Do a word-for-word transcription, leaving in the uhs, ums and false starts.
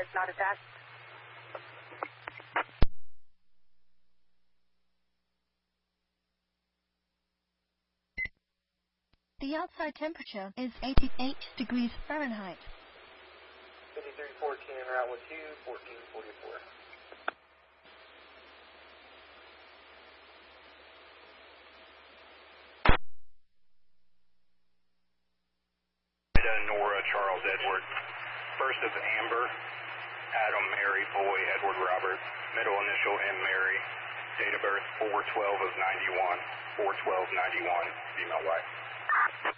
not attached. The outside temperature is eighty-eight degrees Fahrenheit. fifty-three fourteen en route with two, fourteen forty-four. Nora, Charles, Edward. First of Amber, Adam, Mary, Boy, Edward, Robert. Middle initial M, Mary. Date of birth four twelve of ninety-one. four twelve ninety-one. Female wife.